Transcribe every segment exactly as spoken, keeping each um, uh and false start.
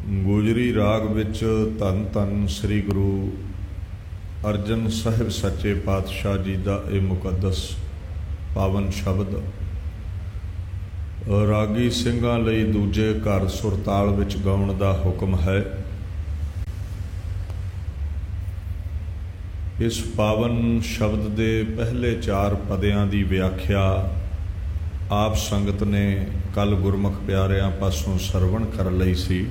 ਗੁਜਰੀ ਰਾਗ ਵਿੱਚ ਧੰਨ ਧੰਨ ਸ੍ਰੀ ਗੁਰੂ ਅਰਜਨ ਸਾਹਿਬ ਸੱਚੇ ਪਾਤਸ਼ਾਹ ਜੀ ਦਾ ਇਹ ਮੁਕੱਦਸ ਪਾਵਨ ਸ਼ਬਦ ਰਾਗੀ ਸਿੰਘਾਂ ਲਈ ਦੂਜੇ ਘਰ ਸੁਰਤਾਲ ਵਿੱਚ ਗਾਉਣ ਦਾ ਹੁਕਮ ਹੈ। ਇਸ ਪਾਵਨ ਸ਼ਬਦ ਦੇ ਪਹਿਲੇ ਚਾਰ ਪਦਿਆਂ ਦੀ ਵਿਆਖਿਆ ਆਪ ਸੰਗਤ ਨੇ ਕੱਲ ਗੁਰਮੁਖ ਪਿਆਰਿਆਂ ਪਾਸੋਂ ਸਰਵਣ ਕਰ ਲਈ ਸੀ।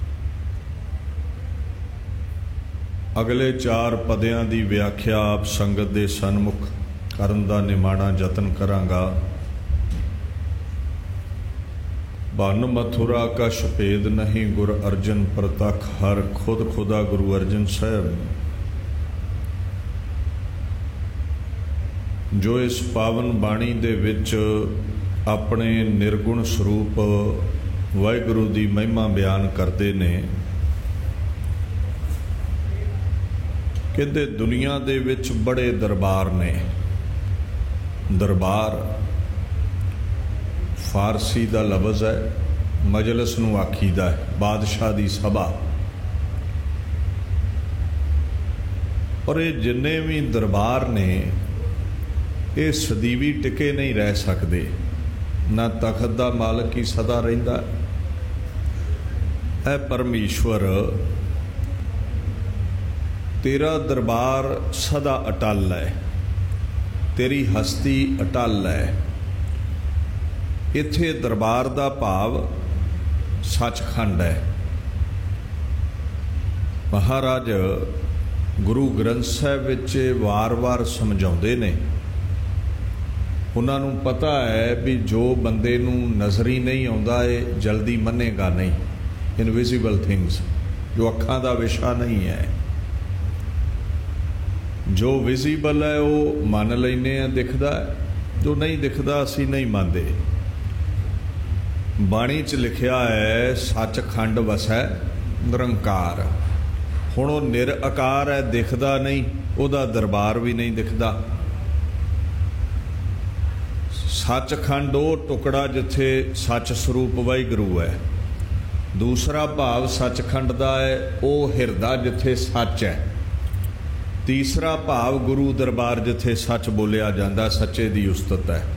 ਅਗਲੇ ਚਾਰ ਪਦਿਆਂ ਦੀ ਵਿਆਖਿਆ ਆਪ ਸੰਗਤ ਦੇ ਸਨਮੁਖ ਕਰਨ ਦਾ ਨਿਮਾਣਾ ਯਤਨ ਕਰਾਂਗਾ। ਬਨ ਮਥੁਰਾ ਕਾ ਸ਼ਪੇਦ ਨਹੀਂ ਗੁਰ ਅਰਜਨ ਪ੍ਰਤੱਖ ਹਰ ਖੁਦ ਖੁਦਾ ਗੁਰੂ ਅਰਜਨ ਸਾਹਿਬ ਜੋ ਇਸ ਪਾਵਨ ਬਾਣੀ ਦੇ ਵਿੱਚ ਆਪਣੇ ਨਿਰਗੁਣ ਸਰੂਪ ਵਾਹਿਗੁਰੂ ਦੀ ਮਹਿਮਾ ਬਿਆਨ ਕਰਦੇ ਨੇ। ਕਹਿੰਦੇ ਦੁਨੀਆ ਦੇ ਵਿੱਚ ਬੜੇ ਦਰਬਾਰ ਨੇ। ਦਰਬਾਰ ਫਾਰਸੀ ਦਾ ਲਫ਼ਜ਼ ਹੈ, ਮਜਲਿਸ ਨੂੰ ਆਖੀਦਾ ਹੈ, ਬਾਦਸ਼ਾਹ ਦੀ ਸਭਾ। ਔਰ ਇਹ ਜਿੰਨੇ ਵੀ ਦਰਬਾਰ ਨੇ ਇਹ ਸਦੀਵੀ ਟਿਕੇ ਨਹੀਂ ਰਹਿ ਸਕਦੇ। ਨਾ ਤਖਤ ਦਾ ਮਾਲਕ ਹੀ ਸਦਾ ਰਹਿੰਦਾ। ਇਹ ਪਰਮੇਸ਼ਵਰ ਤੇਰਾ ਦਰਬਾਰ ਸਦਾ ਅਟਲ ਹੈ, ਤੇਰੀ ਹਸਤੀ ਅਟਲ ਹੈ। ਇੱਥੇ ਦਰਬਾਰ ਦਾ ਭਾਵ ਸੱਚਖੰਡ ਹੈ। ਮਹਾਰਾਜ ਗੁਰੂ ਗ੍ਰੰਥ ਸਾਹਿਬ ਵਿੱਚ ਵਾਰ-ਵਾਰ ਸਮਝਾਉਂਦੇ ਨੇ। ਉਹਨਾਂ ਨੂੰ ਪਤਾ ਹੈ ਵੀ ਜੋ ਬੰਦੇ ਨੂੰ ਨਜ਼ਰ ਹੀ ਨਹੀਂ ਆਉਂਦਾ ਇਹ ਜਲਦੀ ਮੰਨੇਗਾ ਨਹੀਂ। ਇਨਵਿਜ਼ੀਬਲ ਥਿੰਗਸ ਜੋ ਅੱਖਾਂ ਦਾ ਵਿਸ਼ਾ ਨਹੀਂ ਹੈ, ਜੋ ਵਿਜ਼ੀਬਲ ਹੈ ਉਹ ਮੰਨ ਲੈਂਦੇ ਆ, ਦਿਖਦਾ ਹੈ। ਜੋ ਨਹੀਂ ਦਿਖਦਾ ਅਸੀਂ ਨਹੀਂ ਮੰਨਦੇ। ਬਾਣੀ 'ਚ ਲਿਖਿਆ ਹੈ ਸੱਚਖੰਡ ਵਸੈ ਨਿਰੰਕਾਰ। ਹੁਣ ਉਹ ਨਿਰਆਕਾਰ ਹੈ, ਦਿਖਦਾ ਨਹੀਂ, ਉਹਦਾ ਦਰਬਾਰ ਵੀ ਨਹੀਂ ਦਿਖਦਾ। ਸੱਚਖੰਡ ਉਹ ਟੁਕੜਾ ਜਿੱਥੇ ਸੱਚ ਸਰੂਪ ਵਾਹਿਗੁਰੂ ਹੈ। ਦੂਸਰਾ ਭਾਵ ਸੱਚਖੰਡ ਦਾ ਹੈ ਉਹ ਹਿਰਦਾ ਜਿੱਥੇ ਸੱਚ ਹੈ। ਤੀਸਰਾ ਭਾਵ ਗੁਰੂ ਦਰਬਾਰ ਜਿੱਥੇ ਸੱਚ ਬੋਲਿਆ ਜਾਂਦਾ, ਸੱਚੇ ਦੀ ਉਸਤਤ ਹੈ।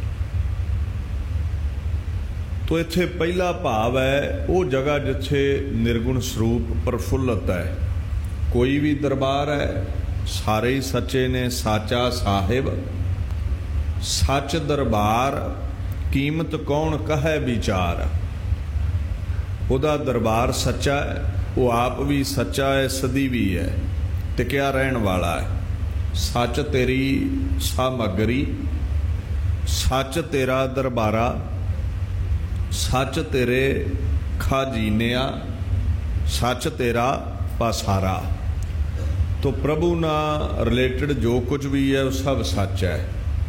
ਤੋ ਇੱਥੇ ਪਹਿਲਾ ਭਾਵ ਹੈ ਉਹ ਜਗ੍ਹਾ ਜਿੱਥੇ ਨਿਰਗੁਣ ਸਰੂਪ ਪ੍ਰਫੁੱਲਤ ਹੈ। ਕੋਈ ਵੀ ਦਰਬਾਰ ਹੈ, ਸਾਰੇ ਹੀ ਸੱਚੇ ਨੇ। ਸਾਚਾ ਸਾਹਿਬ ਸੱਚ ਦਰਬਾਰ ਕੀਮਤ ਕੌਣ ਕਹੈ ਵਿਚਾਰ। ਉਹਦਾ ਦਰਬਾਰ ਸੱਚਾ ਹੈ, ਉਹ ਆਪ ਵੀ ਸੱਚਾ ਹੈ, ਸਦੀ ਵੀ ਹੈ, ਟਿਕਿਆ ਰਹਿਣ ਵਾਲਾ ਹੈ। ਸੱਚ ਤੇਰੀ ਸਾਮਗਰੀ, ਸੱਚ ਤੇਰਾ ਦਰਬਾਰਾ, ਸੱਚ ਤੇਰੇ ਖਾਜੀਨਿਆ, ਸੱਚ ਤੇਰਾ ਪਾਸਾਰਾ। ਤੋ ਪ੍ਰਭੂ ਨਾਲ ਰਿਲੇਟਡ ਜੋ ਕੁਝ ਵੀ ਹੈ ਉਹ ਸਭ ਸੱਚ ਹੈ।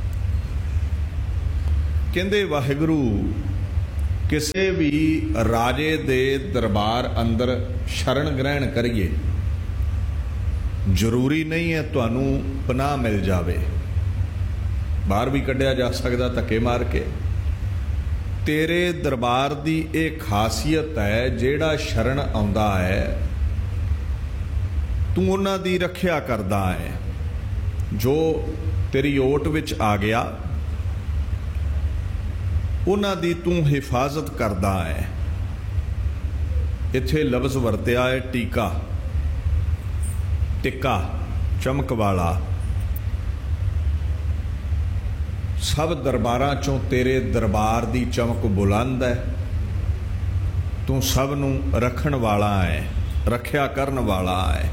ਕਹਿੰਦੇ ਵਾਹਿਗੁਰੂ ਕਿਸੇ ਵੀ ਰਾਜੇ ਦੇ ਦਰਬਾਰ ਅੰਦਰ ਸ਼ਰਨ ਗ੍ਰਹਿਣ ਕਰੀਏ, ਜ਼ਰੂਰੀ ਨਹੀਂ ਹੈ ਤੁਹਾਨੂੰ ਪਨਾਹ ਮਿਲ ਜਾਵੇ। ਬਾਹਰ ਵੀ ਕੱਢਿਆ ਜਾ ਸਕਦਾ ਧੱਕੇ ਮਾਰ ਕੇ। ਤੇਰੇ ਦਰਬਾਰ ਦੀ ਇਹ ਖਾਸੀਅਤ ਹੈ, ਜਿਹੜਾ ਸ਼ਰਨ ਆਉਂਦਾ ਹੈ ਤੂੰ ਉਹਨਾਂ ਦੀ ਰੱਖਿਆ ਕਰਦਾ ਹੈ। ਜੋ ਤੇਰੀ ਓਟ ਵਿੱਚ ਆ ਗਿਆ ਉਹਨਾਂ ਦੀ ਤੂੰ ਹਿਫਾਜ਼ਤ ਕਰਦਾ ਹੈ। ਇੱਥੇ ਲਫ਼ਜ਼ ਵਰਤਿਆ ਹੈ ਟੀਕਾ, ਟਿੱਕਾ, ਚਮਕ ਵਾਲਾ। ਸਭ ਦਰਬਾਰਾਂ ਚੋਂ ਤੇਰੇ ਦਰਬਾਰ ਦੀ ਚਮਕ ਬੁਲੰਦ ਹੈ। ਤੂੰ ਸਭ ਨੂੰ ਰੱਖਣ ਵਾਲਾ ਹੈ, ਰੱਖਿਆ ਕਰਨ ਵਾਲਾ ਹੈ।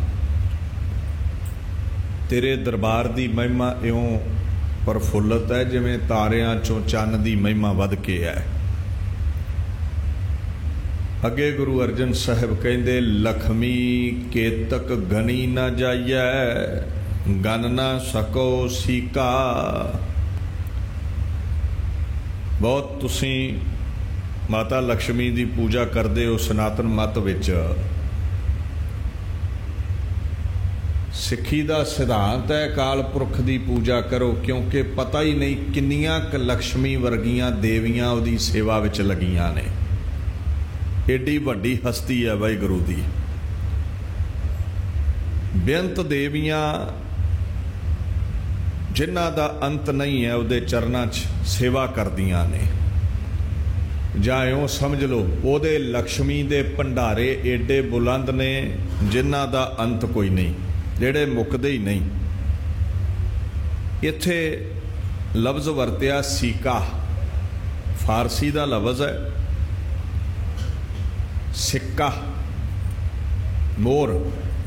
ਤੇਰੇ ਦਰਬਾਰ ਦੀ ਮਹਿਮਾ ਇਉਂ ਪ੍ਰਫੁੱਲਤ ਹੈ ਜਿਵੇਂ ਤਾਰਿਆਂ ਚੋਂ ਚੰਨ ਦੀ ਮਹਿਮਾ ਵੱਧ ਕੇ ਹੈ। ਅੱਗੇ ਗੁਰੂ ਅਰਜਨ ਸਾਹਿਬ ਕਹਿੰਦੇ ਲਖਮੀ ਕੇਤਕ ਗਣੀ ਨਾ ਜਾਈਐ, ਗਨ ਨਾ ਸਕੋ ਸੀਕਾ। ਬਹੁਤ ਤੁਸੀਂ ਮਾਤਾ ਲక్ష్ਮੀ ਦੀ ਪੂਜਾ ਕਰਦੇ ਹੋ ਸਨਾਤਨ ਮਤ ਵਿੱਚ। ਸਿੱਖੀ ਦਾ ਸਿਧਾਂਤ ਹੈ ਅਕਾਲ ਪੁਰਖ ਦੀ ਪੂਜਾ ਕਰੋ, ਕਿਉਂਕਿ ਪਤਾ ਹੀ ਨਹੀਂ ਕਿੰਨੀਆਂ ਕੁ ਲక్ష్ਮੀ ਵਰਗੀਆਂ ਦੇਵੀਆਂ ਉਹਦੀ ਸੇਵਾ ਵਿੱਚ ਲੱਗੀਆਂ ਨੇ। एडी वड्डी हस्ती है वाहिगुरू दी। बेअंत देवियां जिन्हां दा अंत नहीं है उहदे चरनां च सेवा करदियां ने, जां इउं समझ लो उहदे लक्ष्मी दे भंडारे एडे बुलंद ने जिन्हां दा अंत कोई नहीं, जिहड़े मुकदे ही नहीं। इत्थे लफ्ज़ वरतिया सीका, फारसी दा लफ्ज़ है। सिक्का मोहर,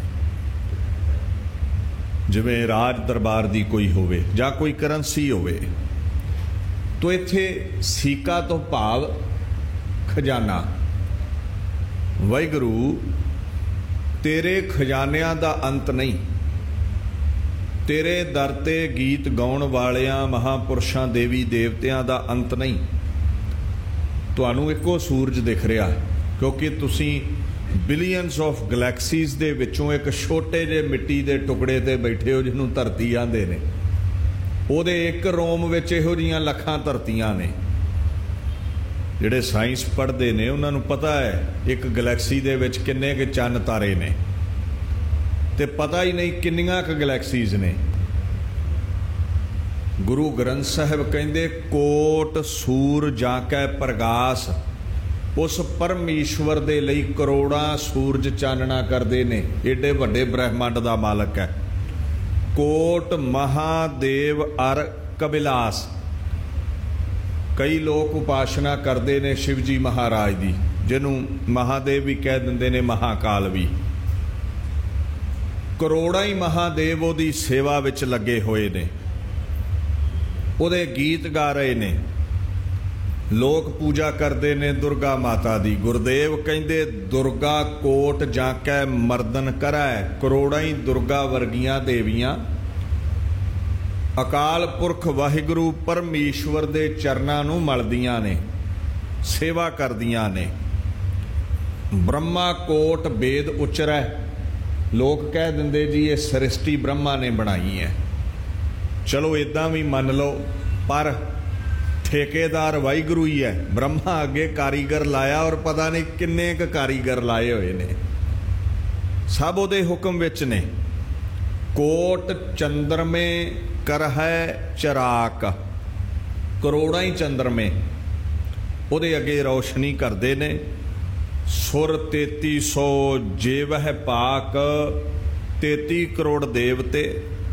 जिवें राज दरबार दी कोई होवे जां कोई करंसी होवे, तो इत्थे सीका तो भाव खजाना। वाहिगुरू तेरे खजानिਆਂ ਦਾ अंत नहीं, तेरे दर ते गीत गाउण वालियां महापुरुषां देवी देवतियां दा अंत नहीं। तुहानूं इक्को सूरज दिख रहा क्योंकि तुसीं बिलियनस ऑफ गलैक्सीज़ दे विचों एक छोटे जे मिट्टी दे टुकड़े ते बैठे हो जिन्हों धरती आंदे ने। ਉਹਦੇ एक रोम विच इहो जिहियां लखां धरतियां ने। ਜਿਹੜੇ साइंस पढ़ते ने उन्होंने पता है एक गलैक्सी दे विच किन्ने के चंद तारे ने, ते पता ही नहीं किन्नियां क गलैक्सीज़ ने। गुरु ग्रंथ साहिब कहंदे कोट सूर जाकै प्रगास, उस परमेश्वर दे लई करोड़ां सूरज चानना करते ने। एडे वड्डे ब्रह्मंड दा मालक है। कोट महादेव अर कबिलास, कई लोग उपासना करते ने शिव जी महाराज दी, जिन्हों महादेव भी कह दिंदे ने, महाकाल भी। करोड़ां ही महादेव उहदी सेवा विच लगे हुए ने, उहदे गीत गा रहे ने। लोग पूजा करते ने दुर्गा माता दी। गुरदेव कहंदे दुर्गा कोट जाकै मर्दन करै, करोड़ां ही दुर्गा वर्गियां देवियां अकाल पुरख वाहिगुरू परमेश्वर दे चरनां नूं मलदियां ने, सेवा करदियां ने। ब्रह्मा कोट वेद उचरै, लोग कह दिंदे जी ये सृष्टि ब्रह्मा ने बनाई है। चलो इदां भी मन लो, पर ठेकेदार वाहिगुरू ही है। ब्रह्मा अगे कारीगर लाया और पता नहीं किन्ने क कारीगर लाए हुए ने, सब उहदे हुक्म विच ने। कोट चंद्रमे कर है चराक, करोड़ां ही चंद्रमे उहदे अगे रोशनी करते ने। सुर तेती सौ जेवह पाक, तेती करोड़ देवते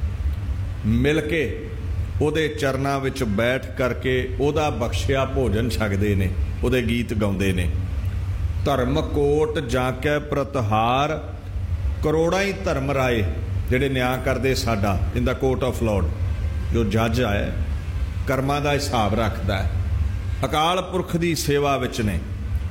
मिल के ਉਹਦੇ ਚਰਨਾਂ ਵਿੱਚ बैठ करके ਉਹਦਾ बख्शिया भोजन छकते ने, ਉਹਦੇ गीत गाउंदे ने। धर्म कोट जाकै प्रतहार, करोड़ां ही धर्म राए ਜਿਹੜੇ ਨਿਆਂ ਕਰਦੇ ਸਾਡਾ, in the court of Lord, जो जज है कर्मां ਦਾ हिसाब रखता है। अकाल पुरख ਦੀ सेवा ਵਿੱਚ ने।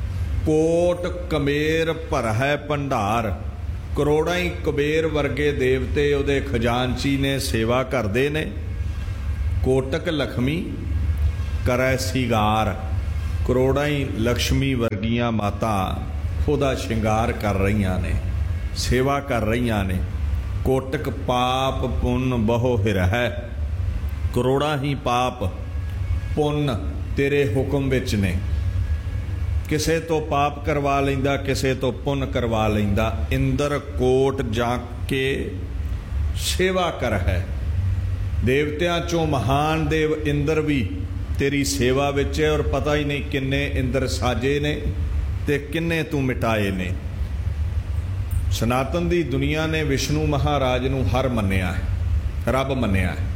कोट कमेर भर है भंडार, करोड़ां ही कबेर वर्गे देवते ਉਹਦੇ खजानची ने, सेवा करते ने। कोटक लक्ष्मी करै सिगार, करोड़ां ही लक्ष्मी वर्गियां माता खुदा श्रृंगार कर रही ने, सेवा कर रही ने। कोटक पाप पुन बहु हिर है, करोड़ां ही पाप पुन तेरे हुक्म विच ने। किसे तो पाप करवा लैंदा, किसे तो पुन करवा लैंदा। इंदर कोट जाके सेवा कर है, देवतियां चों महान देव इंद्र भी तेरी सेवा विच है, और पता ही नहीं किन्ने इंद्र साजे ने ते किन्ने तू मिटाए ने। सनातन दी दुनिया ने विष्णु महाराज नूं हर मन्निया है, रब मन्निया है।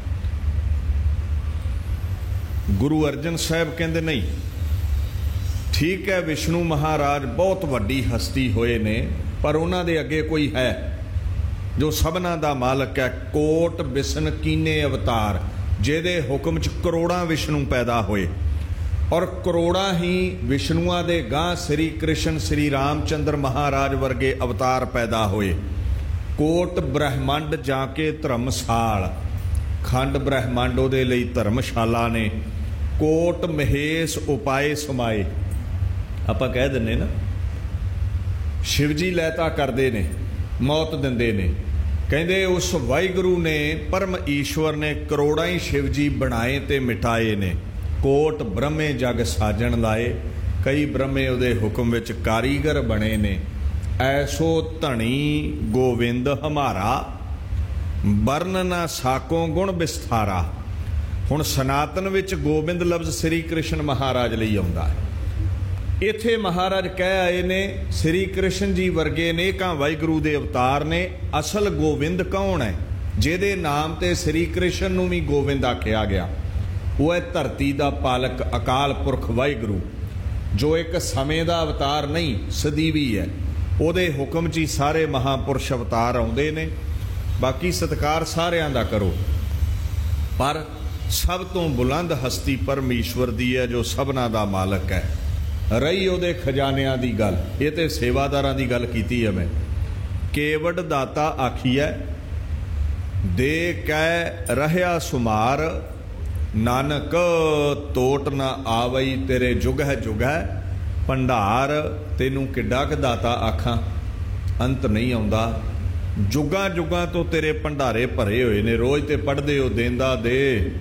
गुरु अर्जन साहब कहंदे नहीं, ठीक है विष्णु महाराज बहुत वड्डी हस्ती होए ने, पर उन्हां दे अगे कोई है जो सबना दा मालक है। कोट बिसन कीने अवतार, जेदे हुक्म च करोड़ां विष्णु पैदा होए, और करोड़ां ही विष्णुआं दे गां श्री कृष्ण श्री रामचंद्र महाराज वर्गे अवतार पैदा होए। कोट ब्रह्मंड जाके धर्मशाल, खंड ब्रह्मंड उहदे लई धर्मशाला ने। कोट महेश उपाए समाए, आपां कह दिंदे ना शिवजी लैता करते ने, मौत दिंदे ने। कहंदे उस वाहिगुरू ने परम ईश्वर ने करोड़ां ही शिवजी बनाए ते मिटाए ने। कोट ब्रह्मे जग साजन लाए, कई ब्रह्मे उहदे हुक्म विच कारीगर बने ने। ऐसो धनी गोविंद हमारा, वर्ण ना साकों गुण विस्तारा। हुण सनातन विच गोबिंद लफ्ज़ श्री कृष्ण महाराज लई आउंदा है। इत्थे महाराज कह आए ने श्री कृष्ण जी वर्गे ने कां वाहिगुरू दे अवतार ने। असल गोविंद कौन है? जिहदे नाम ते श्री कृष्ण नूं भी गोविंद आख्या गया, वो है धरती दा पालक अकाल पुरख वाहिगुरू, जो एक समय दा अवतार नहीं सदीवी है। ਉਹਦੇ हुक्म च ही सारे महापुरुष अवतार आउंदे ने। बाकी सत्कार सारियां दा करो, पर सब तो बुलंद हस्ती परमेश्वर दी है, जो सबना दा मालक है। रही ਉਹਦੇ खजानियां दी गल, ये तो सेवादारां दी गल कीती है मैं। केवट दाता आखिए दे कै रहया सुमार, नानक तोट ना आवई तेरे जुग है जुग है। भंडार तेनू किड्डा क दाता आखां, अंत नहीं आउंदा। जुगां जुगां तो तेरे भंडारे भरे होए ने। रोज ते पढ़दे हो देंदा दे,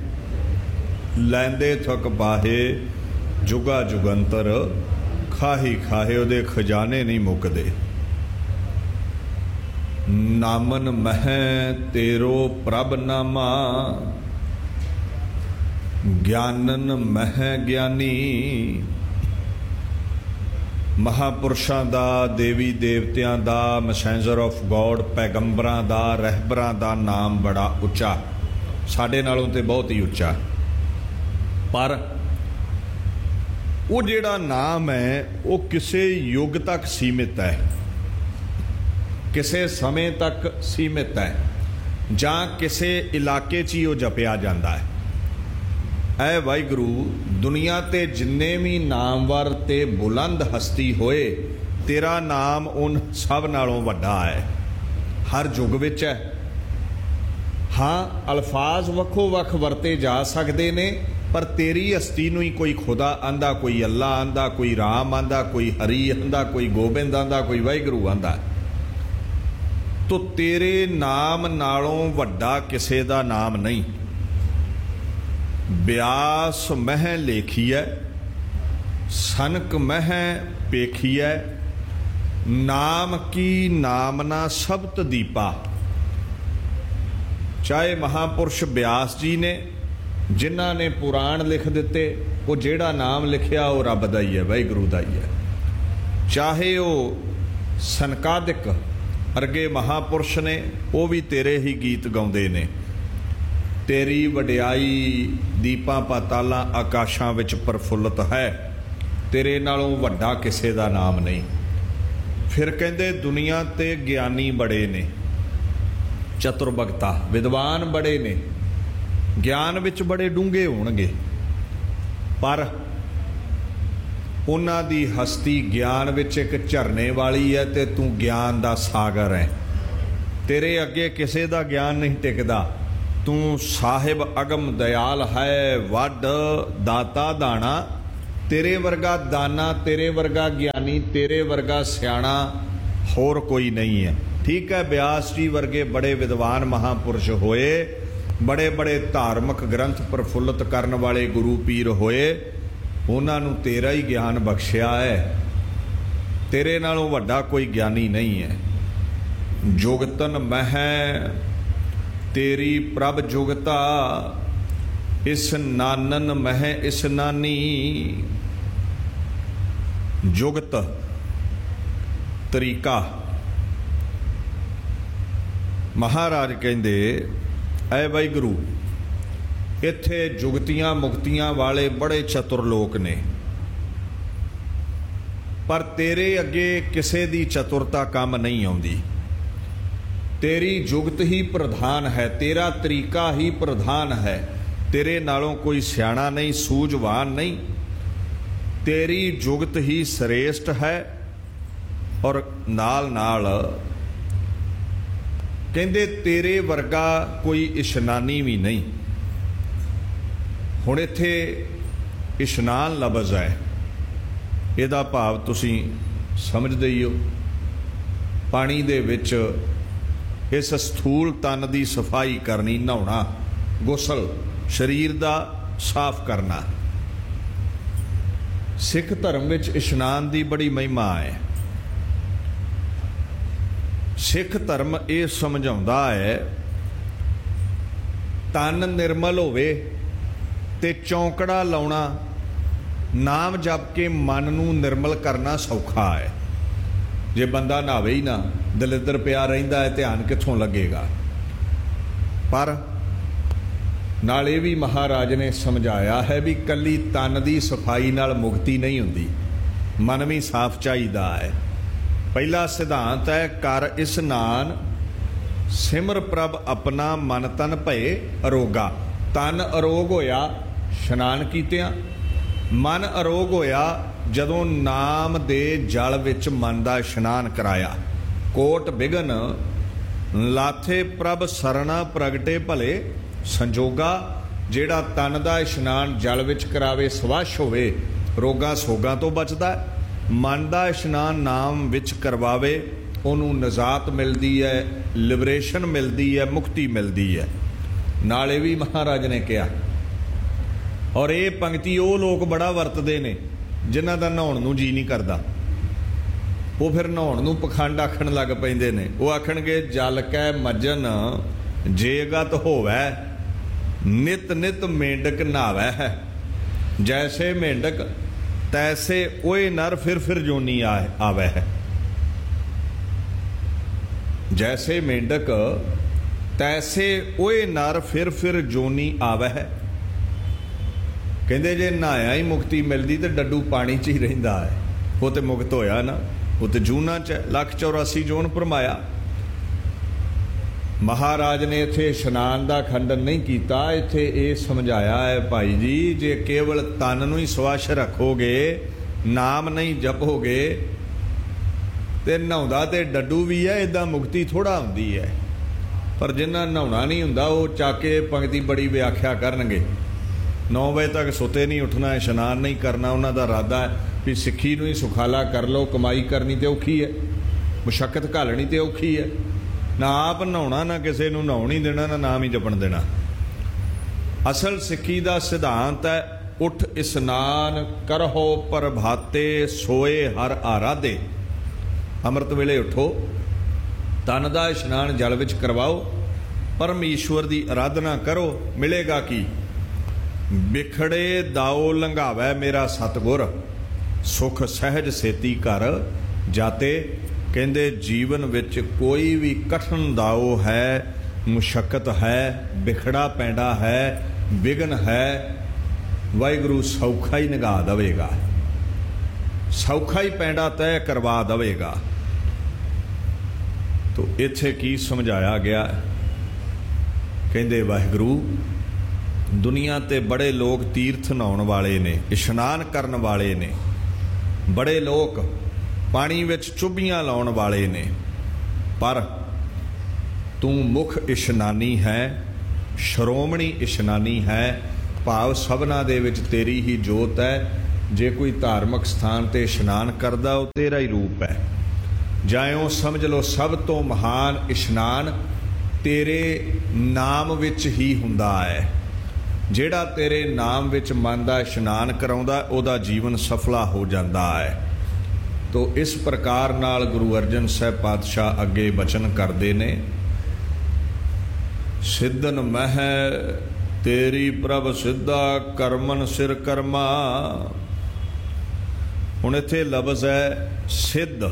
लैंदे थक बाहे, जुगा जुगंतर खाही खाहे। उहदे खजाने नहीं मुकदे। नामन मह तेरो प्रभ नामा, ज्ञानन मह ज्ञानी। महापुरुषां दा, देवी देवतियां दा, मैसेंजर ऑफ गॉड, पैगंबरां दा, रहबरां दा नाम बड़ा उच्चा, साडे नालों ते बहुत ही उच्चा। पर वो जिहड़ा नाम है वो किसी युग तक सीमित है, किसी समय तक सीमित है, जां किसी इलाके च ही वो जपिया जाता है। ऐ वाहिगुरू, दुनिया ते जिन्ने भी नामवर ते बुलंद हस्ती होए, तेरा नाम उन सब नालों वड्डा है, हर युग विच है। हाँ, अल्फाज वक्खो वक्ख वरते जा सकते ने, पर तेरी हस्ती नूं ही कोई खुदा आंदा, कोई अल्लाह आंदा, कोई राम आंदा, कोई हरी आंदा, कोई गोबिंद आंदा, कोई वाहिगुरू आंदा। तो तेरे नाम नालों वड्डा किसे दा नाम नहीं। ब्यास मह लेखिए, सनक मह पेखिए। नाम की नामना सब्त दीपा। चाहे महापुरुष ब्यास जी ने, जिन्हां ने पुराण लिख दिते, वो जेड़ा नाम लिखिया वो रब दा ही है, वाहिगुरू दा ही है। चाहे वो सनकादिक अरगे महापुरुष ने, वो भी तेरे ही गीत गाउंदे ने। तेरी वडियाई दीपां पातालां आकाशां विच प्रफुल्लत है, तेरे नालों वड्डा किसे दा नाम नहीं। फिर कहंदे दुनिया ते ज्ञानी बड़े ने, चतुर्भगता विद्वान बड़े ने, ज्ञान विच बड़े डूंघे होणगे, पर उन्हां दी हस्ती ज्ञान विच एक झरने वाली है, ते तू ज्ञान दा सागर है। तेरे अगे किसे दा ज्ञान नहीं टिकदा। तू साहिब अगम दयाल है, वड दाता दाना। तेरे वर्गा दाना, तेरे वर्गा ज्ञानी, तेरे वर्गा सियाणा होर कोई नहीं है। ठीक है, ब्यास जी वर्गे बड़े विद्वान महापुरुष होए, बड़े बड़े धार्मिक ग्रंथ प्रफुल्लित करने वाले गुरु पीर होए, उन्हां नूं तेरा ही ज्ञान बख्शिया है। तेरे नालों वड्डा कोई ज्ञानी नहीं है। जुगतन मह तेरी प्रभ जुगता, इस नानन मह इस नानी। जुगत तरीका। महाराज कहंदे ऐ वाहिगुरू, इत्थे जुगतियां मुक्तियां वाले बड़े चतुर लोक ने, पर तेरे अगे किसे दी चतुरता काम नहीं आउंदी। तेरी जुगत ही प्रधान है, तेरा तरीका ही प्रधान है। तेरे नालों कोई सियाणा नहीं, सूझवान नहीं। तेरी जुगत ही श्रेष्ठ है। और नाल नाल कहंदे तेरे वर्गा कोई इशनानी भी नहीं। हुण इत्थे इशनान लफ्ज़ है, इहदा भाव तुसीं समझदे ही हो। पानी दे विच इस स्थूल तन की सफाई करनी, नहाउणा, गुसल, शरीर का साफ करना। सिख धर्म विच इशनान की बड़ी महिमा है। सिख धर्म ये समझाउंदा है तन निर्मल होवे ते चौंकड़ा लाउणा, नाम जप के मन नूं निर्मल करना सौखा है। जे बंदा नहावे ही ना, दलिद्र पिया रहिंदा है, ध्यान कित्थों लगेगा। पर नाल ये भी महाराज ने समझाया है भी कली तन की सफाई नाल मुक्ति नहीं हुंदी, मन भी साफ चाहिदा है। पहला सिद्धांत है कर इशनान, सिमर प्रभ अपना मन तन भए अरोगा। तन अरोग होया इशनान कीतियां, मन अरोग होया जदों नाम दे जल विच मन दा इशनान कराया। कोट बिघन लाथे प्रभ सरना प्रगटे भले संजोगा। जेड़ा तन दा इशनान जल विच करावे स्वश होवे, रोगां सोगां तो बचदा। मन दा इशनान नाम विच करवावे, उन्होंने निजात मिलती है, लिबरेशन मिलती है, मुक्ति मिलती है। नाले भी महाराज ने कहा, और ये पंक्ति वो लोग बड़ा वरतते ने जिन्हां दा नहाउण नूं जी नहीं करता। वो फिर नहाउण नूं पखंड आखण लग पैंदे ने। वो आखणगे जल कै मज्जन जेगत होवै, नित नित मेंढक नहावै है। जैसे मेंढक तैसे ओए नर फिर फिर जोनी आवे है। जैसे मेंढक तैसे ओए नर फिर फिर जोनी आवे है। कहते जे नहाया ही मुक्ति मिलती तो डड्डू पानी च ही रहिंदा है। वो तो मुक्त होया ना, वो तो जूना च लख चौरासी जोन भरमाया। महाराज ने इत्थे इशनान का खंडन नहीं किया, इत्थे ये समझाया है भाई जी जे केवल तन नूं ही स्वश रखोगे, नाम नहीं जपोगे तो नहाउंदा ते डड्डू भी है, इदा मुक्ति थोड़ा आउंदी है। पर जिन्हां नहाउणा नहीं हुंदा वो चाके पंक्ति बड़ी व्याख्या करनगे। नौ बजे तक सुते नहीं उठना, इशनान नहीं करना। उन्हां दा इरादा है भी सिੱਖੀ नूं ही सुखाला कर लो, कमाई करनी तो औखी है, मुशक्कत घालनी तो औखी है। ना आप नहाउणा, ना किसी नूं नहाउण ही देना, ना नाम ही जपण देना। असल सिੱਖੀ का सिद्धांत है उठ इशनान करहो प्रभाते सोए हर आराधे। अमृत वेले उठो, तन का इशनान जल विच करवाओ, परमेश्वर की आराधना करो। मिलेगा की बिखड़े दाओ लंघावै मेरा सतगुर, सुख सहज सेती कर जाते। कहते जीवन विच कोई भी कठिन दाओ है, मुशक्कत है, बिखड़ा पैंडा है, विघन है, वाहिगुरू सौखा ही निगा देवेगा, सौखा ही पैंडा तय करवा देवेगा। तो इत्थे की समझाया गया, कहते वाहिगुरू दुनिया ते बड़े लोग तीर्थ नहाउण वाले ने, इशनान करन वाले ने, बड़े लोग पानी विच चुभियां लाउण वाले ने, पर तू मुख इशनानी है, श्रोमणी इशनानी है। भाव सबना दे विच तेरी ही जोत है। जे कोई धार्मिक स्थान ते इशनान करदा वो तेरा ही रूप है। जायों समझ लो सब तो महान इशनान तेरे नाम विच ही हुंदा है। जेड़ा तेरे नाम विच मन दा इशनान कराउंदा ओदा जीवन सफला हो जाता है। तो इस प्रकार नाल गुरु अर्जन साहब पातशाह अगे बचन करते ने, सिद्धन मह तेरी प्रभ सिद्धा करमन सिर कर्मा। हुण इत्थे लफ्ज़ है सिद्ध,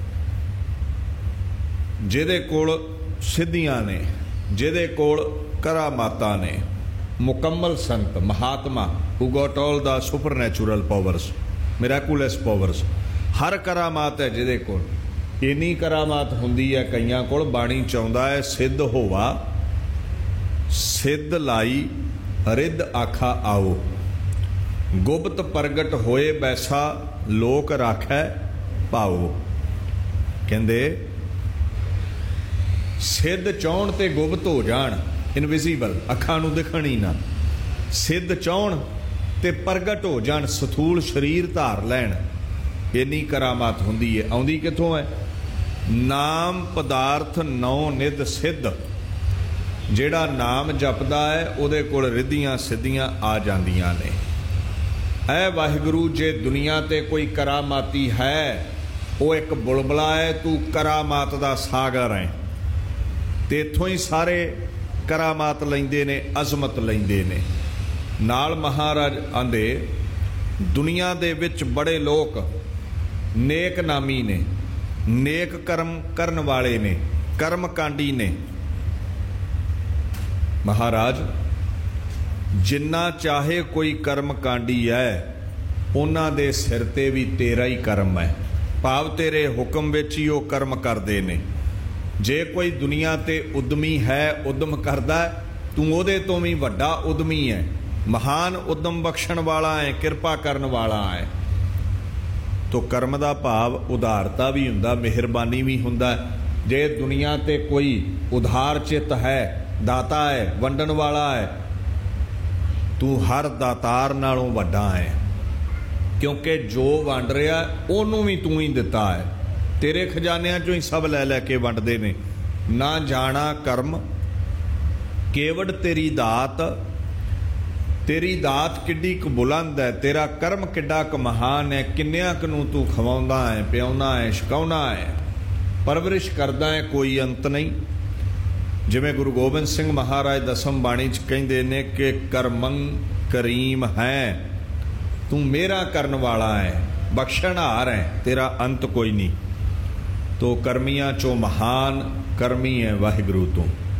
जिहदे कोल सिद्धियां ने, जिहदे कोल करामातां ने, मुकम्मल संत महात्मा हू got all the super natural powers, miraculous powers. हर करामात है जिहदे कोल। इन्नी करामात हुंदी है कईयां कोल। बाणी चाहुंदा है सिद्ध होवा, सिद्ध लाई रिद्ध आखा आओ, गुप्त प्रगट होए बैसा लोक राखै पाओ। कहंदे सिद्ध चाहण ते गुप्त हो जाण, इनविजिबल अखां नूं दिखण ही ना। सिद्ध चाहण ते प्रगट हो जाण, सथूल शरीर धार लैण, इन्नी करामात हुंदी है। आउंदी कित्थों है? नाम पदार्थ नौ निध सिद्ध। जिहड़ा नाम जपदा है उहदे कोल रिद्धियां सिद्धियां आ जांदियां ने। ऐ वाहिगुरू जे दुनिया ते कोई करामाती है वो एक बुलबुला है, तू करामात दा सागर है। ते इत्थों ही सारे करामात लैंदे ने, अजमत लैंदे ने। नाल महाराज आंदे दुनिया दे विच बड़े लोग नेक नामी ने, नेक कर्म करन वाले ने, कर्म कांडी ने। महाराज जिन्ना चाहे कोई कर्म कांडी है, उन्हां दे सिर ते भी तेरा ही कर्म है, भाव तेरे हुक्म विच ही वो कर्म करदे ने। जे कोई दुनिया ते उद्यमी है, उद्यम करदा है, तू ओहदे तो भी वड्डा उद्यमी है, महान उद्यम बख्शण वाला है, कृपा करन वाला है। तो कर्म दा भाव उदारता भी हुंदा, मेहरबानी भी हुंदा। जे दुनिया ते कोई उधार चित है, दाता है, वंडन वाला है, तू हर दातार नालों वड्डा है, क्योंकि जो वंड रहा ओनू भी तू ही दिता है। तेरे खजानियां चों ही सब लै लैके वंडदे ने। ना जाना कर्म केवड़ तेरी दात, तेरी दात किड्डी क बुलंद है, तेरा कर्म किड्डा क महान है। किन्नियां क नूं तू खवाउंदा है, पियाउंदा है, छकाउंदा है, परवरिश करदा है, कोई अंत नहीं। जिवें गुरु गोबिंद सिंह महाराज दसम बाणी च कहिंदे ने कि करमं करीम है, तू मेरा करन वाला है, बख्शणहार है, तेरा अंत कोई नहीं। तो कर्मियां चो महान कर्मी है वाहिगुरू तू।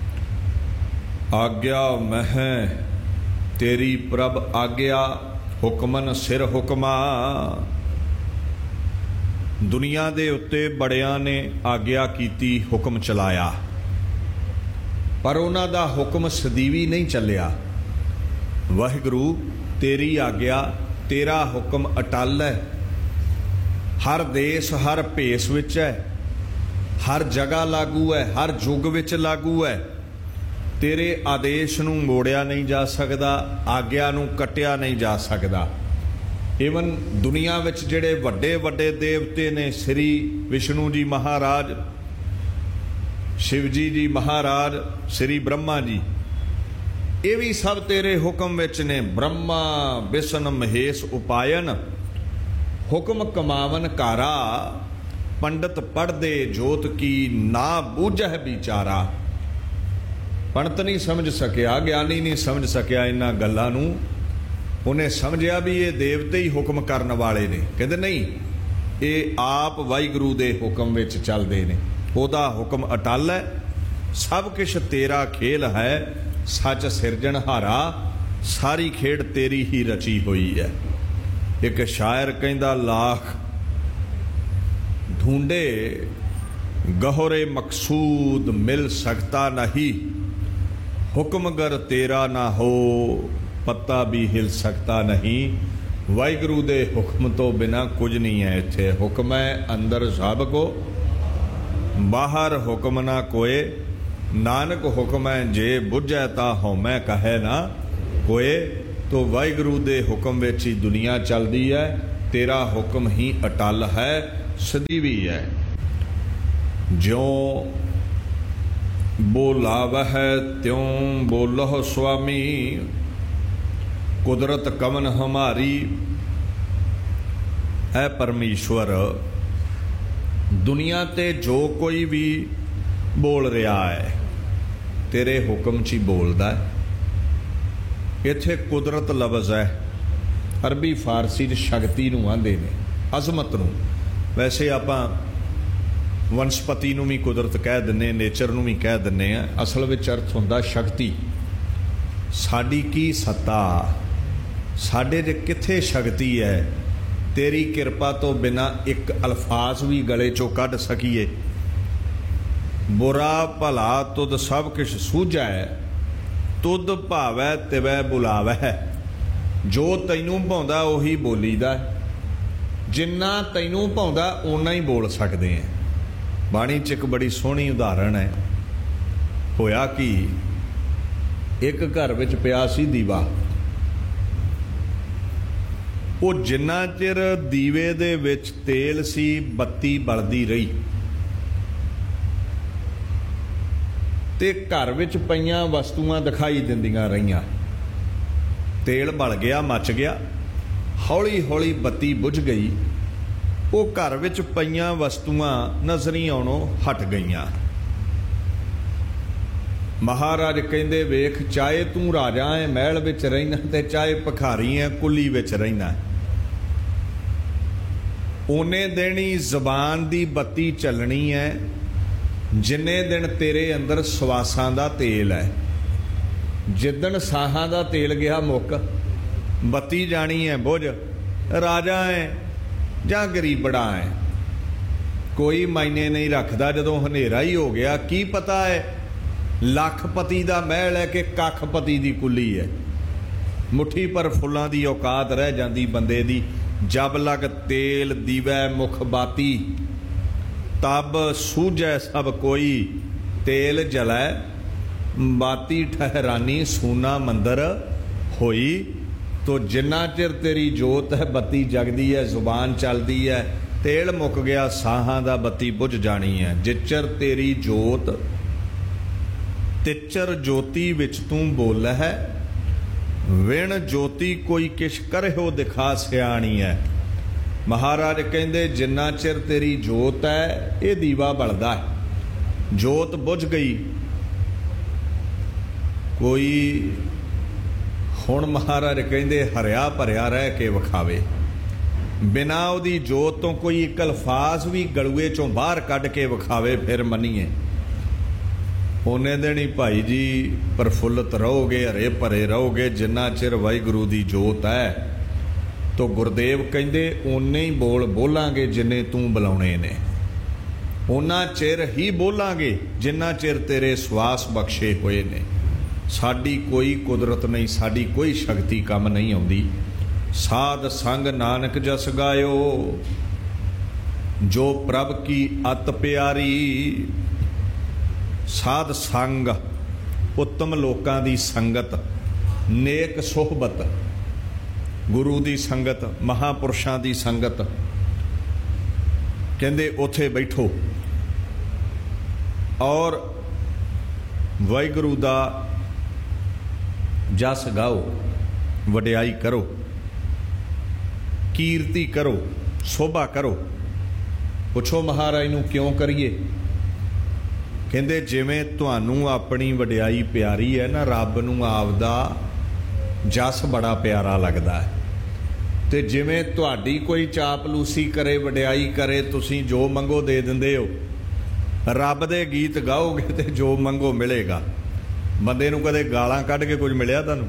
आज्ञा मह तेरी प्रभ आज्ञा, हुक्मन सिर हुक्मा। दुनिया दे उत्ते बड़ियां ने आज्ञा कीती, हुक्म चलाया, पर उन्हां दा हुक्म सदीवी नहीं चलिया। वाहिगुरू तेरी आज्ञा, तेरा हुक्म अटल है, हर देश हर भेस विच है, हर जगह लागू है, हर युग विच लागू है। तेरे आदेश नूं मोड़िया नहीं जा सकदा, आग्या नूं कटिया नहीं जा सकदा। ईवन दुनिया विच जिहड़े वड्डे वड्डे देवते ने, श्री विष्णु जी महाराज, शिवजी जी महाराज, श्री ब्रह्मा जी, ये भी सब तेरे हुक्म विच ने। ब्रह्मा विष्णु महेश उपायन, हुक्म कमावन कारा। पंडित पढ़दे जोत की, ना बूझह बिचारा। पंडित नहीं समझ सकिया, ज्ञानी नहीं समझ सकिया इन्हां गल्लां नूं। उन्हें समझिया भी ये देवते ही हुक्म करन वाले ने। कहते नहीं, ये आप वाहिगुरू दे हुक्म विच चलदे ने। ओदा हुक्म अटल है, सब किश तेरा खेल है, सच सिरजणहारा, सारी खेड तेरी ही रची हुई है। एक शायर कहंदा, लाख ढूंढे गहरे मकसूद मिल सकता नहीं, हुक्म गर तेरा ना हो पत्ता भी हिल सकता नहीं। वाहिगुरू दे हुक्म तो बिना कुछ नहीं है। इत्थे हुक्म है अंदर सब को, बाहर हुक्म ना कोए। नानक हुक्म है जे बुझै ता हौमै कहे ना कोए। तो वाहिगुरू दे हुक्म विच ही दुनिया चलदी है, तेरा हुक्म ही अटल है, सदीवी है। ज्यों बोलावह त्यों बोलह स्वामी, कुदरत कवन हमारी। है परमेश्वर, दुनिया ते जो कोई भी बोल रहा है तेरे हुक्म च ही बोलदा है। इत्थे कुदरत लफ्ज़ है, अरबी फारसी च शक्ति नूं आंदे ने, अजमत नूं। वैसे आपां वनस्पति नूं भी कुदरत कह दिंने, नेचर नूं भी कह दिंने आ। असल विच अर्थ हुंदा शक्ति। साडी की सत्ता, साडे ते कित्थे शक्ति है, तेरी किरपा तो बिना एक अल्फाज भी गले चों कढ़ सकीए। बुरा भला तुद सब किश सूझै, तुद भावै तिवै बुलावै। जो तैनूं भाउंदा उही बोलीदा, जिन्ना तैनूं भाउंदा उन्ना ही बोल सकदे हैं। बाणी च एक बड़ी सोहनी उदाहरण है। होया कि एक घर विच पिया सी दीवा। वो जिन्ना चिर दीवे दे विच तेल सी, बत्ती बलदी रही ते घर विच पईयां वस्तुआं दिखाई दिंदियां रहीआं। तेल बल गया, मच गया, ਹੌਲੀ ਹੌਲੀ ਬੱਤੀ ਬੁਝ ਗਈ। ਉਹ ਘਰ ਵਿੱਚ ਪਈਆਂ ਵਸਤੂਆਂ ਨਜ਼ਰੀ ਆਉਣੋਂ ਹਟ ਗਈਆਂ। ਮਹਾਰਾਜ ਕਹਿੰਦੇ, ਵੇਖ, ਚਾਹੇ ਤੂੰ ਰਾਜਾ ਹੈ, ਮਹਿਲ ਵਿੱਚ ਰਹਿਣਾ, ਤੇ ਚਾਹੇ ਭਿਖਾਰੀ ਹੈ, ਕੁੱਲੀ ਵਿੱਚ ਰਹਿਣਾ, ਓਨੇ ਦਿਨ ਹੀ ਜ਼ਬਾਨ ਦੀ ਬੱਤੀ ਚੱਲਣੀ ਹੈ ਜਿੰਨੇ ਦਿਨ ਤੇਰੇ ਅੰਦਰ ਸਵਾਸਾਂ ਦਾ ਤੇਲ ਹੈ। ਜਿੱਦਣ ਸਾਹਾਂ ਦਾ ਤੇਲ ਗਿਆ ਮੁੱਕ, ਬੱਤੀ ਜਾਣੀ ਹੈ ਬੁਝ। ਰਾਜਾ ਹੈ ਜਾਂ ਗਰੀਬੜਾ ਹੈ, ਕੋਈ ਮਾਇਨੇ ਨਹੀਂ ਰੱਖਦਾ। ਜਦੋਂ ਹਨੇਰਾ ਹੀ ਹੋ ਗਿਆ, ਕੀ ਪਤਾ ਹੈ ਲੱਖਪਤੀ ਦਾ ਮਹਿਲ ਹੈ ਕਿ ਕੱਖਪਤੀ ਦੀ ਕੁੱਲੀ ਹੈ। ਮੁੱਠੀ ਪਰ ਫੁੱਲਾਂ ਦੀ ਔਕਾਤ ਰਹਿ ਜਾਂਦੀ ਬੰਦੇ ਦੀ। ਜਬ ਲਗ ਤੇਲ ਦੀਵੈ ਮੁਖ ਬਾਤੀ, ਤਬ ਸੂਝੈ ਸਭ ਕੋਈ। ਤੇਲ ਜਲੈ ਬਾਤੀ ਠਹਿਰਾਨੀ, ਸੂਨਾ ਮੰਦਰ ਹੋਈ। ਤੋ ਜਿੰਨਾ ਚਿਰ ਤੇਰੀ ਜੋਤ ਹੈ, ਬੱਤੀ ਜਗਦੀ ਹੈ, ਜ਼ੁਬਾਨ ਚੱਲਦੀ ਹੈ, ਤੇਲ ਮੁੱਕ ਗਿਆ, ਸਾਹਾਂ ਦਾ ਬੱਤੀ ਬੁਝ ਜਾਣੀ ਹੈ। ਜਿਚਰ ਤੇਰੀ ਜੋਤ ਤਿਚਰ ਜੋਤੀ ਵਿੱਚ ਤੂੰ ਬੋਲ ਹੈ, ਵਿਣ ਜੋਤੀ ਕੋਈ ਕਿਛ ਕਰਹਿਓ ਦਿਖਾ ਸਿਆਣੀ ਹੈ। ਮਹਾਰਾਜ ਕਹਿੰਦੇ, ਜਿੰਨਾ ਚਿਰ ਤੇਰੀ ਜੋਤ ਹੈ, ਇਹ ਦੀਵਾ ਬਲਦਾ ਹੈ। ਜੋਤ ਬੁਝ ਗਈ, ਕੋਈ ਹੁਣ ਮਹਾਰਾਜ ਕਹਿੰਦੇ ਹਰਿਆ ਭਰਿਆ ਰਹਿ ਕੇ ਵਿਖਾਵੇ। ਬਿਨਾਂ ਉਹਦੀ ਜੋਤ ਤੋਂ ਕੋਈ ਇੱਕ ਅਲਫਾਜ਼ ਵੀ ਗਲੂਏ ਚੋਂ ਬਾਹਰ ਕੱਢ ਕੇ ਵਿਖਾਵੇ, ਫਿਰ ਮੰਨੀਏ। ਉਹਨੇ ਦਿਨ ਹੀ ਭਾਈ ਜੀ ਪ੍ਰਫੁੱਲਤ ਰਹੋਗੇ, ਹਰੇ ਭਰੇ ਰਹੋਗੇ, ਜਿੰਨਾ ਚਿਰ ਵਾਹਿਗੁਰੂ ਦੀ ਜੋਤ ਹੈ। ਤੋ ਗੁਰਦੇਵ ਕਹਿੰਦੇ, ਓਨੇ ਹੀ ਬੋਲ ਬੋਲਾਂਗੇ ਜਿੰਨੇ ਤੂੰ ਬੁਲਾਉਣੇ ਨੇ, ਉਹਨਾਂ ਚਿਰ ਹੀ ਬੋਲਾਂਗੇ ਜਿੰਨਾ ਚਿਰ ਤੇਰੇ ਸਵਾਸ ਬਖਸ਼ੇ ਹੋਏ ਨੇ। ਸਾਡੀ ਕੋਈ ਕੁਦਰਤ ਨਹੀਂ, ਸਾਡੀ ਕੋਈ ਸ਼ਕਤੀ ਕੰਮ ਨਹੀਂ ਆਉਂਦੀ। ਸਾਧ ਸੰਗ ਨਾਨਕ ਜਸ ਗਾਇਓ, ਜੋ ਪ੍ਰਭ ਕੀ ਅਤ ਪਿਆਰੀ। ਸਾਧ ਸੰਗ, ਉੱਤਮ ਲੋਕਾਂ ਦੀ ਸੰਗਤ, ਨੇਕ ਸੁਹਬਤ, ਗੁਰੂ ਦੀ ਸੰਗਤ, ਮਹਾਂਪੁਰਸ਼ਾਂ ਦੀ ਸੰਗਤ। ਕਹਿੰਦੇ ਉੱਥੇ ਬੈਠੋ ਔਰ ਵਾਹਿਗੁਰੂ ਦਾ ਜਸ ਗਾਓ, ਵਡਿਆਈ ਕਰੋ, ਕੀਰਤੀ ਕਰੋ, ਸ਼ੋਭਾ ਕਰੋ। ਪੁੱਛੋ ਮਹਾਰਾਜ ਨੂੰ ਕਿਉਂ ਕਰੀਏ? ਕਹਿੰਦੇ ਜਿਵੇਂ ਤੁਹਾਨੂੰ ਆਪਣੀ ਵਡਿਆਈ ਪਿਆਰੀ ਹੈ ਨਾ, ਰੱਬ ਨੂੰ ਆਪਦਾ ਜਸ ਬੜਾ ਪਿਆਰਾ ਲੱਗਦਾ ਹੈ। ਤੇ ਜਿਵੇਂ ਤੁਹਾਡੀ ਕੋਈ ਚਾਪਲੂਸੀ ਕਰੇ, ਵਡਿਆਈ ਕਰੇ, ਤੁਸੀਂ ਜੋ ਮੰਗੋ ਦੇ ਦਿੰਦੇ ਹੋ। ਰੱਬ ਦੇ ਗੀਤ ਗਾਓਗੇ ਤੇ ਜੋ ਮੰਗੋ ਮਿਲੇਗਾ। ਬੰਦੇ ਨੂੰ ਕਦੇ ਗਾਲਾਂ ਕੱਢ ਕੇ ਕੁਝ ਮਿਲਿਆ ਤੁਹਾਨੂੰ?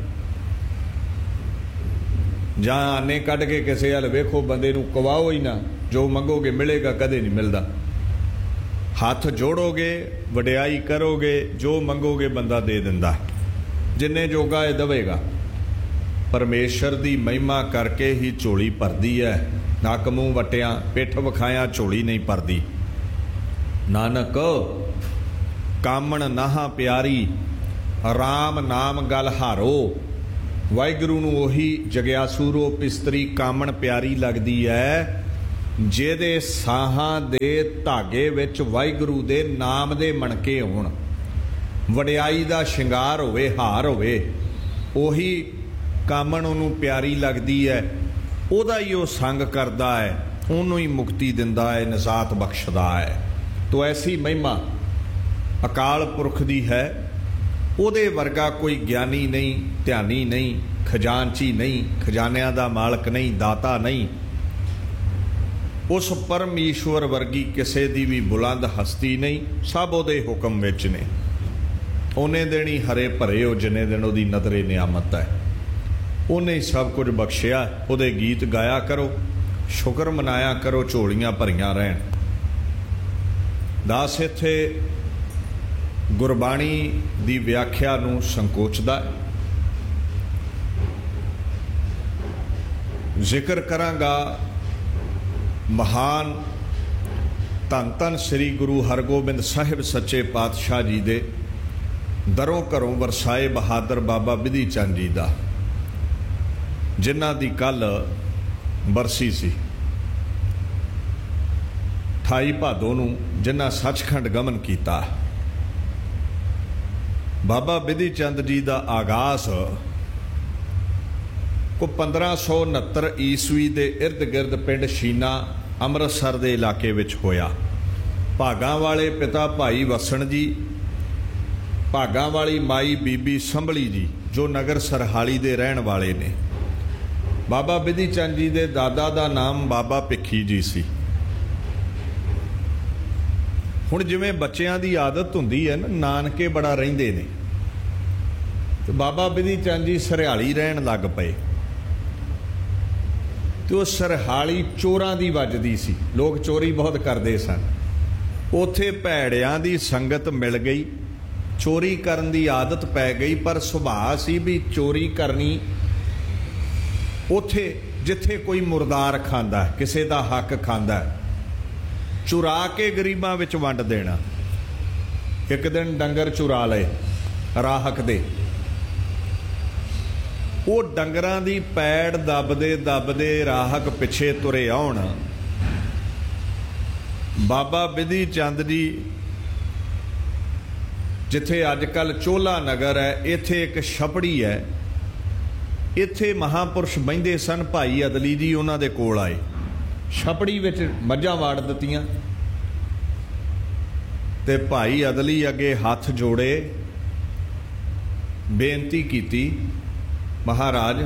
ਜਾਂ ਆਨੇ ਕੱਢ ਕੇ ਕਿਸੇ ਵੱਲ ਵੇਖੋ, ਬੰਦੇ ਨੂੰ ਕਵਾਓ ਹੀ ਨਾ, ਜੋ ਮੰਗੋਗੇ ਮਿਲੇਗਾ, ਕਦੇ ਨਹੀਂ ਮਿਲਦਾ। ਹੱਥ ਜੋੜੋਗੇ, ਵਡਿਆਈ ਕਰੋਗੇ, ਜੋ ਮੰਗੋਗੇ ਬੰਦਾ ਦੇ ਦਿੰਦਾ। ਜਿੰਨੇ ਜੋਗਾ ਇਹ ਦੇਵੇਗਾ। ਪਰਮੇਸ਼ਰ ਦੀ ਮਹਿਮਾ ਕਰਕੇ ਹੀ ਝੋਲੀ ਭਰਦੀ ਹੈ। ਨੱਕ ਮੂੰਹ ਵਟਿਆਂ, ਪਿੱਠ ਵਿਖਾਇਆਂ ਝੋਲੀ ਨਹੀਂ ਭਰਦੀ। ਨਾਨਕ ਕਾਮਣ ਨਾਹਾਂ ਪਿਆਰੀ, ਰਾਮ ਨਾਮ ਗਲ ਹਾਰੋ। ਵਾਹਿਗੁਰੂ ਨੂੰ ਉਹੀ ਜਗਿਆਸੂ ਰੂਪ ਇਸਤਰੀ ਕਾਮਣ ਪਿਆਰੀ ਲੱਗਦੀ ਹੈ ਜਿਹਦੇ ਸਾਹਾਂ ਦੇ ਧਾਗੇ ਵਿੱਚ ਵਾਹਿਗੁਰੂ ਦੇ ਨਾਮ ਦੇ ਮਣਕੇ ਹੋਣ, ਵਡਿਆਈ ਦਾ ਸ਼ਿੰਗਾਰ ਹੋਵੇ, ਹਾਰ ਹੋਵੇ। ਉਹੀ ਕਾਮਣ ਉਹਨੂੰ ਪਿਆਰੀ ਲੱਗਦੀ ਹੈ। ਉਹਦਾ ਹੀ ਉਹ ਸੰਗ ਕਰਦਾ ਹੈ, ਉਹਨੂੰ ਹੀ ਮੁਕਤੀ ਦਿੰਦਾ ਹੈ, ਨਜ਼ਾਤ ਬਖਸ਼ਦਾ ਹੈ। ਤੋ ਐਸੀ ਮਹਿਮਾ ਅਕਾਲ ਪੁਰਖ ਦੀ ਹੈ। ਉਹਦੇ ਵਰਗਾ ਕੋਈ ਗਿਆਨੀ ਨਹੀਂ, ਧਿਆਨੀ ਨਹੀਂ, ਖਜ਼ਾਨਚੀ ਨਹੀਂ, ਖਜ਼ਾਨਿਆਂ ਦਾ ਮਾਲਕ ਨਹੀਂ, ਦਾਤਾ ਨਹੀਂ। ਉਸ ਪਰਮੇਸ਼ਵਰ ਵਰਗੀ ਕਿਸੇ ਦੀ ਵੀ ਬੁਲੰਦ ਹਸਤੀ ਨਹੀਂ। ਸਭ ਉਹਦੇ ਹੁਕਮ ਵਿੱਚ ਨੇ। ਉਹਨੇ ਦਿਨ ਹੀ ਹਰੇ ਭਰੇ ਹੋ ਜਿੰਨੇ ਦਿਨ ਉਹਦੀ ਨਜ਼ਰੇ ਨਿਆਮਤ ਹੈ। ਉਹਨੇ ਹੀ ਸਭ ਕੁਝ ਬਖਸ਼ਿਆ। ਉਹਦੇ ਗੀਤ ਗਾਇਆ ਕਰੋ, ਸ਼ੁਕਰ ਮਨਾਇਆ ਕਰੋ, ਝੋਲੀਆਂ ਭਰੀਆਂ ਰਹਿਣ। ਦਾਸ ਇੱਥੇ ਗੁਰਬਾਣੀ ਦੀ ਵਿਆਖਿਆ ਨੂੰ ਸੰਕੋਚਦਾ ਹੈ। ਜ਼ਿਕਰ ਕਰਾਂਗਾ ਮਹਾਨ ਧੰਨ ਧੰਨ ਸ੍ਰੀ ਗੁਰੂ ਹਰਗੋਬਿੰਦ ਸਾਹਿਬ ਸੱਚੇ ਪਾਤਸ਼ਾਹ ਜੀ ਦੇ ਦਰੋਂ ਘਰੋਂ ਵਰਸਾਏ ਬਹਾਦਰ ਬਾਬਾ ਬਿਧੀ ਚੰਦ ਜੀ ਦਾ, ਜਿਨ੍ਹਾਂ ਦੀ ਕੱਲ ਬਰਸੀ ਸੀ। ਅਠਾਈ ਭਾਦੋਂ ਨੂੰ ਜਿਨ੍ਹਾਂ ਸੱਚਖੰਡ ਗਮਨ ਕੀਤਾ। ਬਾਬਾ ਬਿਧੀ ਚੰਦ ਜੀ ਦਾ ਆਗਾਜ਼ को पंद्रह सौ उनहत्तर ईस्वी के इर्द गिर्द पिंड शीना ਅੰਮ੍ਰਿਤਸਰ ਦੇ ਇਲਾਕੇ ਵਿੱਚ ਹੋਇਆ। ਭਾਗਾਂ ਵਾਲੇ ਪਿਤਾ ਭਾਈ ਵਸਣ ਜੀ, ਭਾਗਾਂ ਵਾਲੀ ਮਾਈ ਬੀਬੀ ਸੰਭਲੀ ਜੀ ਜੋ ਨਗਰ ਸਰਹਾਲੀ ਦੇ ਰਹਿਣ ਵਾਲੇ ਨੇ। ਬਾਬਾ ਬਿਧੀ ਚੰਦ ਜੀ ਦੇ ਦਾਦਾ ਦਾ ਨਾਮ ਬਾਬਾ ਭਿੱਖੀ ਜੀ ਸੀ। ਹੁਣ ਜਿਵੇਂ ਬੱਚਿਆਂ ਦੀ ਆਦਤ ਹੁੰਦੀ ਹੈ ਨਾ, ਨਾਨਕੇ ਬੜਾ ਰਹਿੰਦੇ ਨੇ, ਤੇ ਬਾਬਾ ਬਿਧੀ ਚੰਦ ਜੀ ਸਰਹਾਲੀ ਰਹਿਣ ਲੱਗ ਪਏ। ਤੇ ਉਹ ਸਰਹਾਲੀ ਚੋਰਾਂ ਦੀ ਵੱਜਦੀ ਸੀ, ਲੋਕ ਚੋਰੀ ਬਹੁਤ ਕਰਦੇ ਸਨ। ਉੱਥੇ ਭੈੜਿਆਂ ਦੀ ਸੰਗਤ ਮਿਲ ਗਈ, ਚੋਰੀ ਕਰਨ ਦੀ ਆਦਤ ਪੈ ਗਈ। ਪਰ ਸੁਭਾਅ ਸੀ ਵੀ ਚੋਰੀ ਕਰਨੀ ਉੱਥੇ ਜਿੱਥੇ ਕੋਈ ਮੁਰਦਾਰ ਖਾਂਦਾ, ਕਿਸੇ ਦਾ ਹੱਕ ਖਾਂਦਾ, ਚੁਰਾ ਕੇ ਗਰੀਬਾਂ ਵਿੱਚ ਵੰਡ ਦੇਣਾ। ਇੱਕ ਦਿਨ ਡੰਗਰ ਚੁਰਾ ਲਏ ਰਾਹਕ ਦੇ, ਉਹ ਡੰਗਰਾਂ ਦੀ ਪੈੜ ਦੱਬਦੇ ਦੱਬਦੇ ਰਾਹਕ ਪਿੱਛੇ ਤੁਰੇ ਆਉਣ। ਬਾਬਾ ਬਿਧੀ ਚੰਦ ਜੀ ਜਿੱਥੇ ਅੱਜ ਕੱਲ੍ਹ ਚੋਲਾ ਨਗਰ ਹੈ, ਇੱਥੇ ਇੱਕ ਛਪੜੀ ਹੈ, ਇੱਥੇ ਮਹਾਂਪੁਰਸ਼ ਬਹਿੰਦੇ ਸਨ। ਭਾਈ ਅਦਲੀ ਜੀ ਉਹਨਾਂ ਦੇ ਕੋਲ ਆਏ, ਛਪੜੀ ਵਿੱਚ ਮੱਝਾਂ ਵਾੜ ਦਿੱਤੀਆਂ ਤੇ ਭਾਈ ਅਦਲੀ ਅੱਗੇ ਹੱਥ ਜੋੜੇ, ਬੇਨਤੀ ਕੀਤੀ, ਮਹਾਰਾਜ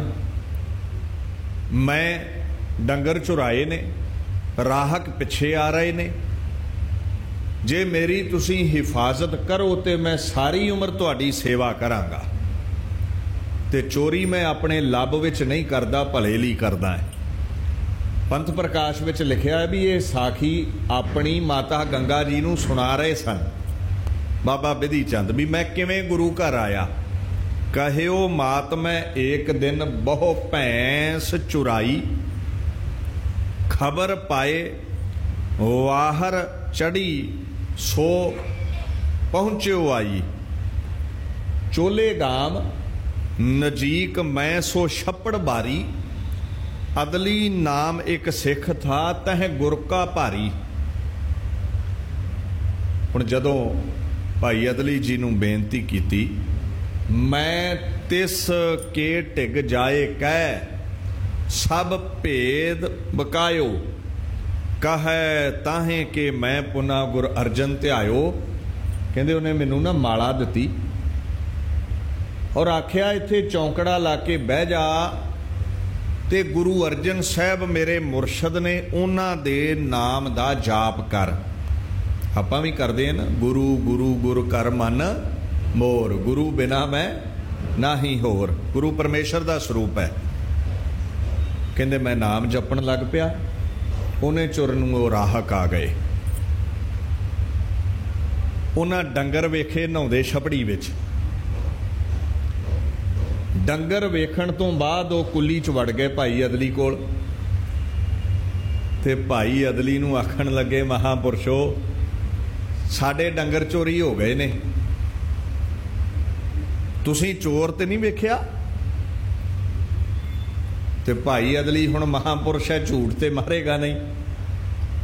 ਮੈਂ ਡੰਗਰ ਚੁਰਾਏ ਨੇ, ਰਾਹਕ ਪਿੱਛੇ ਆ ਰਹੇ ਨੇ, ਜੇ ਮੇਰੀ ਤੁਸੀਂ ਹਿਫਾਜ਼ਤ ਕਰੋ ਤੇ ਮੈਂ ਸਾਰੀ ਉਮਰ ਤੁਹਾਡੀ ਸੇਵਾ ਕਰਾਂਗਾ। ਤੇ ਚੋਰੀ ਮੈਂ ਆਪਣੇ ਲੱਭ ਵਿੱਚ ਨਹੀਂ ਕਰਦਾ, ਭਲੇ ਲਈ ਕਰਦਾ ਹੈ। ਪੰਥ ਪ੍ਰਕਾਸ਼ ਵਿੱਚ ਲਿਖਿਆ ਹੈ ਵੀ ਇਹ ਸਾਖੀ ਆਪਣੀ ਮਾਤਾ ਗੰਗਾ ਜੀ ਨੂੰ ਸੁਣਾ ਰਹੇ ਸਨ ਬਾਬਾ ਬਿਧੀ ਚੰਦ, ਵੀ ਮੈਂ ਕਿਵੇਂ ਗੁਰੂ ਘਰ ਆਇਆ। ਕਹਿਓ ਮਾਤ ਮੈਂ ਏਕ ਦਿਨ ਬਹੁ ਭੈਂਸ ਚੁਰਾਈ, ਖਬਰ ਪਾਏ ਵਾਹਰ ਚੜੀ ਸੋ ਪਹੁੰਚਿਓ ਆਈ। ਚੋਲੇ ਗਾਮ ਨਜੀਕ ਮੈਂ ਸੋ ਛੱਪੜ ਬਾਰੀ, ਅਦਲੀ ਨਾਮ ਇੱਕ ਸਿੱਖ ਥਾ ਤਹ ਗੁਰ ਕਾ ਭਾਰੀ। ਹੁਣ ਜਦੋਂ ਭਾਈ ਅਦਲੀ ਜੀ ਨੂੰ ਬੇਨਤੀ ਕੀਤੀ, ਮੈਂ ਤਿਸ ਕੇ ਢਿਗ ਜਾਏ ਕਹਿ ਸਭ ਭੇਦ ਬਕਾਇਓ, ਕਹੈ ਤਾਹੇ ਕਿ ਮੈਂ ਪੁਨਾ ਗੁਰ ਅਰਜਨ ਧਿਆਇਓ। ਕਹਿੰਦੇ ਉਹਨੇ ਮੈਨੂੰ ਨਾ ਮਾਲਾ ਦਿੱਤੀ ਔਰ ਆਖਿਆ ਇੱਥੇ ਚੌਂਕੜਾ ਲਾ ਕੇ ਬਹਿ ਜਾ ਤੇ ਗੁਰੂ ਅਰਜਨ ਸਾਹਿਬ ਮੇਰੇ ਮੁਰਸ਼ਦ ਨੇ, ਉਹਨਾਂ ਦੇ ਨਾਮ ਦਾ ਜਾਪ ਕਰ। ਆਪਾਂ ਵੀ ਕਰਦੇ ਹਾਂ ਨਾ, ਗੁਰੂ ਗੁਰੂ ਗੁਰ ਕਰ ਮਨ ਮੋਰ, ਗੁਰੂ ਬਿਨਾ ਮੈਂ ਨਾਹੀ ਹੋਰ। ਗੁਰੂ ਪਰਮੇਸ਼ਰ ਦਾ ਸਰੂਪ ਹੈ। ਕਹਿੰਦੇ ਮੈਂ ਨਾਮ ਜਪਣ ਲੱਗ ਪਿਆ, ਉਹਨੇ ਚੁਰ ਨੂੰ ਉਹ ਰਾਹਕ ਆ ਗਏ। ਉਹਨਾਂ ਡੰਗਰ ਵੇਖੇ ਨਹਾਉਂਦੇ ਛਪੜੀ ਵਿੱਚ। ਡੰਗਰ ਵੇਖਣ ਤੋਂ ਬਾਅਦ ਉਹ ਕੁੱਲੀ ਚ ਵੜ ਗਏ ਭਾਈ ਅਦਲੀ ਕੋਲ, ਤੇ ਭਾਈ ਅਦਲੀ ਨੂੰ ਆਖਣ ਲੱਗੇ, ਮਹਾਂਪੁਰਸ਼ੋ ਸਾਡੇ ਡੰਗਰ ਚੋਰੀ ਹੋ ਗਏ ਨੇ, ਤੁਸੀਂ ਚੋਰ ਤੇ ਨਹੀਂ ਵੇਖਿਆ। ਤੇ ਭਾਈ ਅਦਲੀ ਹੁਣ ਮਹਾਂਪੁਰਸ਼ ਹੈ, ਝੂਠ ਤੇ ਮਾਰੇਗਾ ਨਹੀਂ।